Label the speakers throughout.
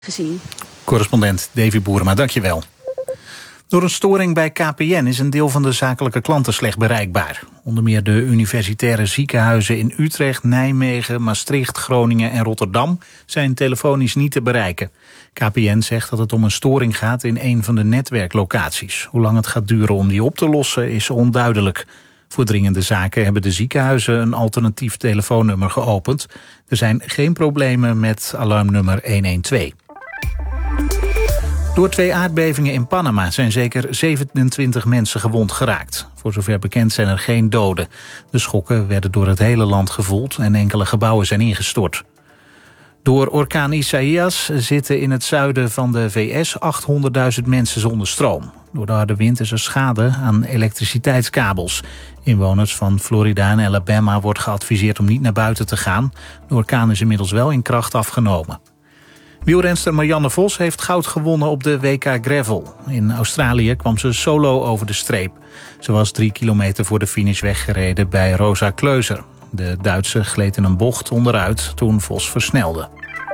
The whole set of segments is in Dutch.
Speaker 1: Gezien.
Speaker 2: Correspondent Davy Boerema, dankjewel. Door een storing bij KPN is een deel van de zakelijke klanten slecht bereikbaar. Onder meer de universitaire ziekenhuizen in Utrecht, Nijmegen, Maastricht, Groningen en Rotterdam zijn telefonisch niet te bereiken. KPN zegt dat het om een storing gaat in een van de netwerklocaties. Hoe lang het gaat duren om die op te lossen is onduidelijk. Voor dringende zaken hebben de ziekenhuizen een alternatief telefoonnummer geopend. Er zijn geen problemen met alarmnummer 112. Door 2 aardbevingen in Panama zijn zeker 27 mensen gewond geraakt. Voor zover bekend zijn er geen doden. De schokken werden door het hele land gevoeld en enkele gebouwen zijn ingestort. Door orkaan Isaias zitten in het zuiden van de VS 800.000 mensen zonder stroom. Door de harde wind is er schade aan elektriciteitskabels. Inwoners van Florida en Alabama wordt geadviseerd om niet naar buiten te gaan. De orkaan is inmiddels wel in kracht afgenomen. Wielrenster Marianne Vos heeft goud gewonnen op de WK Gravel. In Australië kwam ze solo over de streep. Ze was 3 kilometer voor de finish weggereden bij Rosa Kleuser. De Duitse gleed in een bocht onderuit toen Vos versnelde.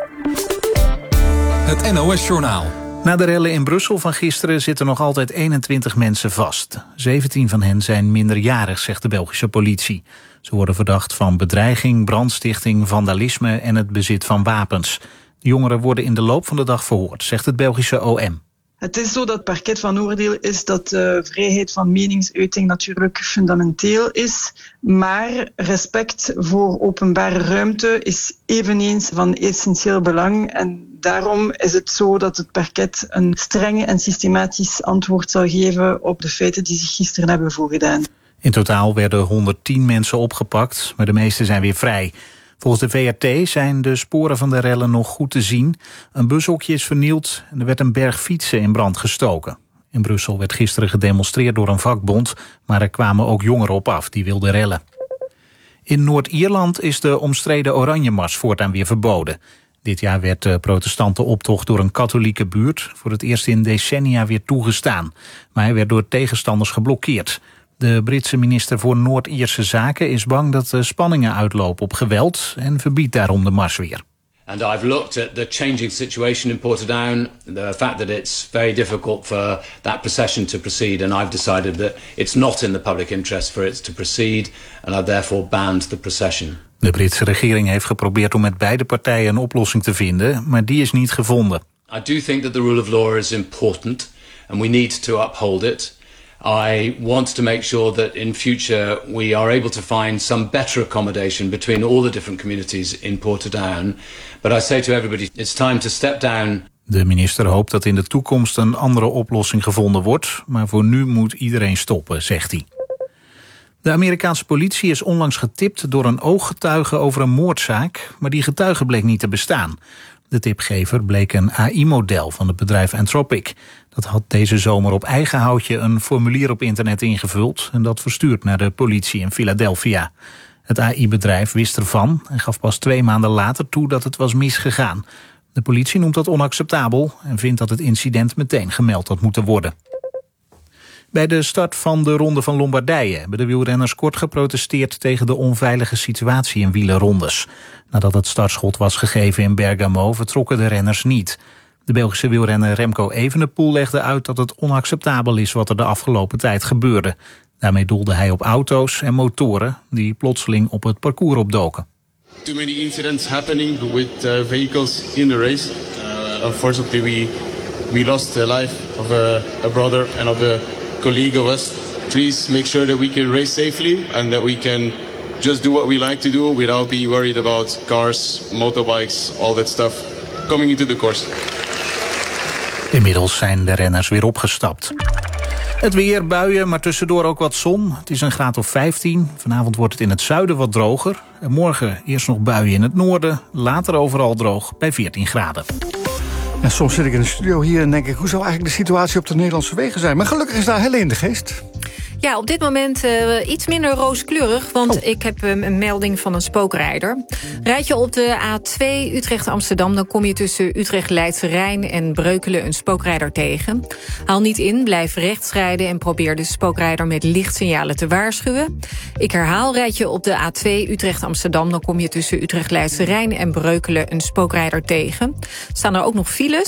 Speaker 3: Het NOS-journaal.
Speaker 2: Na de rellen in Brussel van gisteren zitten nog altijd 21 mensen vast. 17 van hen zijn minderjarig, zegt de Belgische politie. Ze worden verdacht van bedreiging, brandstichting, vandalisme en het bezit van wapens. De jongeren worden in de loop van de dag verhoord, zegt het Belgische OM.
Speaker 4: Het is zo dat het parket van oordeel is dat de vrijheid van meningsuiting natuurlijk fundamenteel is. Maar respect voor openbare ruimte is eveneens van essentieel belang. En daarom is het zo dat het parket een strenge en systematisch antwoord zal geven op de feiten die zich gisteren hebben voorgedaan.
Speaker 2: In totaal werden 110 mensen opgepakt, maar de meeste zijn weer vrij. Volgens de VRT zijn de sporen van de rellen nog goed te zien. Een bushokje is vernield en er werd een berg fietsen in brand gestoken. In Brussel werd gisteren gedemonstreerd door een vakbond, maar er kwamen ook jongeren op af die wilden rellen. In Noord-Ierland is de omstreden Oranjemars voortaan weer verboden. Dit jaar werd de protestantenoptocht door een katholieke buurt voor het eerst in decennia weer toegestaan. Maar hij werd door tegenstanders geblokkeerd. De Britse minister voor Noord-Ierse Zaken is bang dat de spanningen uitlopen op geweld en verbiedt daarom de mars weer.
Speaker 5: And I've looked at the changing situation in Portadown, the fact that it's very difficult for that procession to proceed, and I've decided that it's not in the public interest for it to proceed, and I've therefore banned the procession.
Speaker 2: De Britse regering heeft geprobeerd om met beide partijen een oplossing te vinden, maar die is niet gevonden.
Speaker 5: I do think that the rule of law is important, and we need to uphold it. I want to make sure that in future we are able to find some better accommodation between all the different communities in Portadown. But I say to everybody, it's time to step down.
Speaker 2: De minister hoopt dat in de toekomst een andere oplossing gevonden wordt, maar voor nu moet iedereen stoppen, zegt hij. De Amerikaanse politie is onlangs getipt door een ooggetuige over een moordzaak, maar die getuige bleek niet te bestaan. De tipgever bleek een AI-model van het bedrijf Anthropic. Dat had deze zomer op eigen houtje een formulier op internet ingevuld en dat verstuurd naar de politie in Philadelphia. Het AI-bedrijf wist ervan en gaf pas 2 maanden later toe dat het was misgegaan. De politie noemt dat onacceptabel en vindt dat het incident meteen gemeld had moeten worden. Bij de start van de Ronde van Lombardije hebben de wielrenners kort geprotesteerd tegen de onveilige situatie in wielerrondes. Nadat het startschot was gegeven in Bergamo vertrokken de renners niet. De Belgische wielrenner Remco Evenepoel legde uit dat het onacceptabel is wat er de afgelopen tijd gebeurde. Daarmee doelde hij op auto's en motoren die plotseling op het parcours opdoken.
Speaker 6: Too many incidents happening with vehicles in the race. Unfortunately we lost the life of a brother and of a colleague of us. Please make sure that we can race safely and that we can just do what we like to do without being worried about cars, motorbikes, all that stuff coming into the course.
Speaker 2: Inmiddels zijn de renners weer opgestapt. Het weer, buien, maar tussendoor ook wat zon. Het is een graad of 15. Vanavond wordt het in het zuiden wat droger. En morgen eerst nog buien in het noorden. Later overal droog bij 14 graden.
Speaker 7: En soms zit ik in de studio hier en denk ik, hoe zou eigenlijk de situatie op de Nederlandse wegen zijn? Maar gelukkig is daar Helene de Geest.
Speaker 1: Ja, op dit moment iets minder rooskleurig, want ik heb een melding van een spookrijder. Rijd je op de A2 Utrecht-Amsterdam, dan kom je tussen Utrecht-Leidse Rijn en Breukelen een spookrijder tegen. Haal niet in, blijf rechts rijden en probeer de spookrijder met lichtsignalen te waarschuwen. Ik herhaal, rijd je op de A2 Utrecht-Amsterdam, dan kom je tussen Utrecht-Leidse Rijn en Breukelen een spookrijder tegen. Staan er ook nog files.